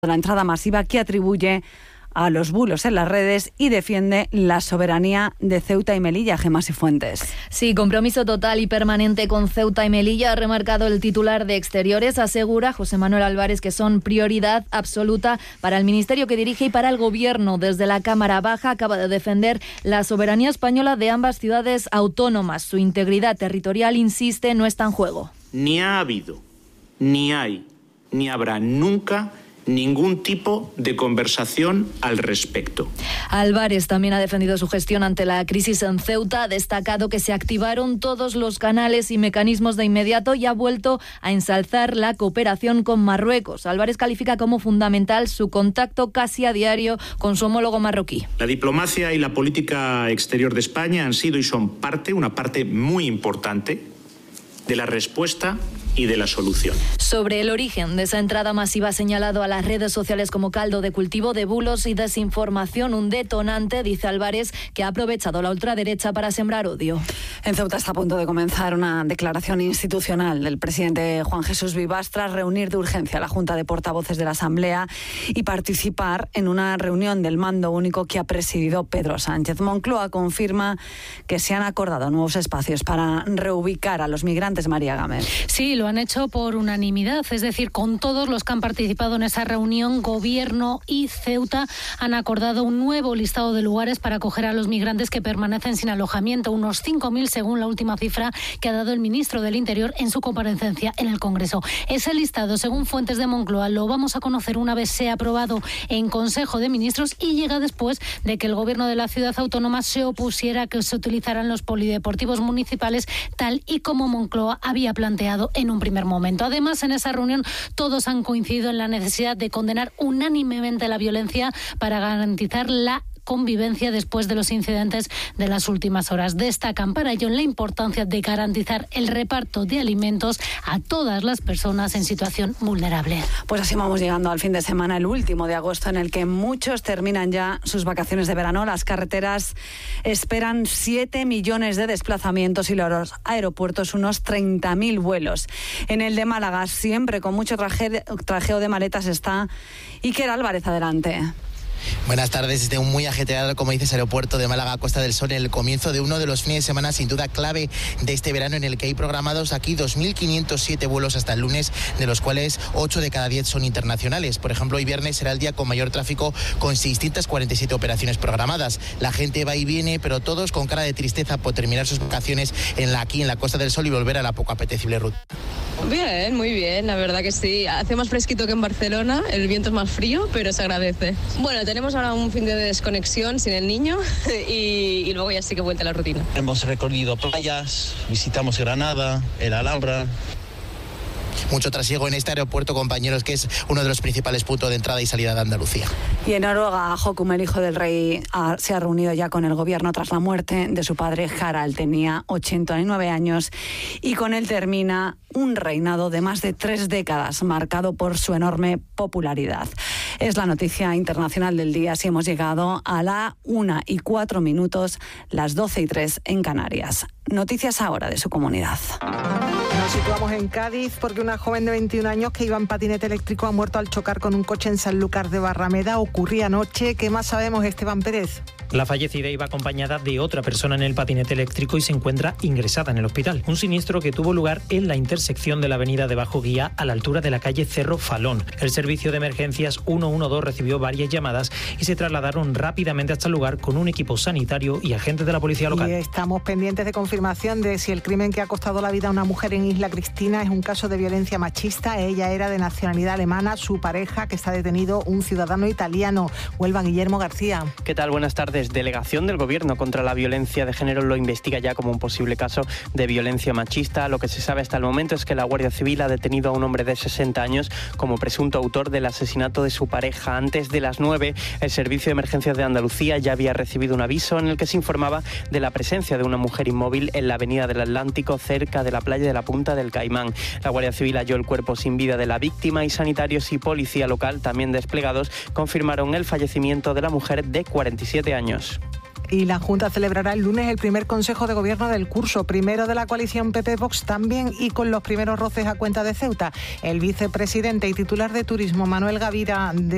la entrada masiva que atribuye a los bulos en las redes y defiende la soberanía de Ceuta y Melilla. Gemma Cifuentes. Sí, compromiso total y permanente con Ceuta y Melilla, ha remarcado el titular de Exteriores. Asegura José Manuel Álvarez que son prioridad absoluta para el ministerio que dirige y para el Gobierno. Desde la Cámara Baja acaba de defender la soberanía española de ambas ciudades autónomas. Su integridad territorial, insiste, no está en juego. Ni ha habido, ni hay, ni habrá nunca ningún tipo de conversación al respecto. Álvarez también ha defendido su gestión ante la crisis en Ceuta, ha destacado que se activaron todos los canales y mecanismos de inmediato y ha vuelto a ensalzar la cooperación con Marruecos. Álvarez califica como fundamental su contacto casi a diario con su homólogo marroquí. La diplomacia y la política exterior de España han sido y son una parte muy importante de la respuesta y de la solución. Sobre el origen de esa entrada masiva, ha señalado a las redes sociales como caldo de cultivo de bulos y desinformación, un detonante, dice Álvarez, que ha aprovechado la ultraderecha para sembrar odio. En Ceuta está a punto de comenzar una declaración institucional del presidente Juan Jesús Vivas tras reunir de urgencia a la Junta de Portavoces de la Asamblea y participar en una reunión del mando único que ha presidido Pedro Sánchez. Moncloa confirma que se han acordado nuevos espacios para reubicar a los migrantes. María Gámez. Sí, lo han hecho por unanimidad, es decir, con todos los que han participado en esa reunión. Gobierno y Ceuta han acordado un nuevo listado de lugares para acoger a los migrantes que permanecen sin alojamiento, unos 5.000 según la última cifra que ha dado el ministro del Interior en su comparecencia en el Congreso. Ese listado, según fuentes de Moncloa, lo vamos a conocer una vez sea aprobado en Consejo de Ministros y llega después de que el Gobierno de la ciudad autónoma se opusiera a que se utilizaran los polideportivos municipales tal y como Moncloa había planteado en un primer momento. Además, en esa reunión todos han coincidido en la necesidad de condenar unánimemente la violencia para garantizar la convivencia después de los incidentes de las últimas horas. Destacan para ello la importancia de garantizar el reparto de alimentos a todas las personas en situación vulnerable. Pues así vamos llegando al fin de semana, el último de agosto, en el que muchos terminan ya sus vacaciones de verano. Las carreteras esperan 7 millones de desplazamientos y los aeropuertos unos 30.000 vuelos. En el de Málaga, siempre con mucho trajeo de maletas, está Iker Álvarez. Adelante. Buenas tardes. Desde un muy ajetreado, como dices, aeropuerto de Málaga, Costa del Sol, en el comienzo de uno de los fines de semana sin duda clave de este verano, en el que hay programados aquí 2.507 vuelos hasta el lunes, de los cuales 8 de cada 10 son internacionales. Por ejemplo, hoy viernes será el día con mayor tráfico, con 647 operaciones programadas. La gente va y viene, pero todos con cara de tristeza por terminar sus vacaciones aquí en la Costa del Sol y volver a la poco apetecible ruta. Bien, muy bien, la verdad que sí. Hace más fresquito que en Barcelona, el viento es más frío, pero se agradece. Bueno, tenemos ahora un fin de desconexión sin el niño y luego ya sí que vuelta a la rutina. Hemos recorrido playas, visitamos Granada, el Alhambra. Mucho trasiego en este aeropuerto, compañeros, que es uno de los principales puntos de entrada y salida de Andalucía. Y en Noruega, Håkon, el hijo del rey, se ha reunido ya con el gobierno tras la muerte de su padre Harald. Tenía 89 años y con él termina un reinado de más de 3 décadas, marcado por su enorme popularidad. Es la noticia internacional del día. Si hemos llegado a la 1:04, las 12:03 en Canarias. Noticias ahora de su comunidad. Nos situamos en Cádiz porque una joven de 21 años que iba en patinete eléctrico ha muerto al chocar con un coche en Sanlúcar de Barrameda. Ocurría anoche. ¿Qué más sabemos, Esteban Pérez? La fallecida iba acompañada de otra persona en el patinete eléctrico y se encuentra ingresada en el hospital. Un siniestro que tuvo lugar en la intersección de la avenida de Bajo Guía a la altura de la calle Cerro Falón. El servicio de emergencias 112 recibió varias llamadas y se trasladaron rápidamente hasta el lugar con un equipo sanitario y agentes de la policía local. Y estamos pendientes de confirmación de si el crimen que ha costado la vida a una mujer en Isla Cristina es un caso de violencia machista. Ella era de nacionalidad alemana, su pareja, que está detenido, un ciudadano italiano. Huelva, Guillermo García. ¿Qué tal? Buenas tardes. Delegación del Gobierno contra la violencia de género lo investiga ya como un posible caso de violencia machista. Lo que se sabe hasta el momento es que la Guardia Civil ha detenido a un hombre de 60 años como presunto autor del asesinato de su pareja. Antes de las 9, el Servicio de Emergencias de Andalucía ya había recibido un aviso en el que se informaba de la presencia de una mujer inmóvil en la avenida del Atlántico, cerca de la playa de la Punta del Caimán. La Guardia Civil halló el cuerpo sin vida de la víctima y sanitarios y policía local, también desplegados, confirmaron el fallecimiento de la mujer de 47 años. Y la Junta celebrará el lunes el primer Consejo de Gobierno del curso, primero de la coalición PP-Vox también, y con los primeros roces a cuenta de Ceuta. El vicepresidente y titular de Turismo, Manuel Gavira,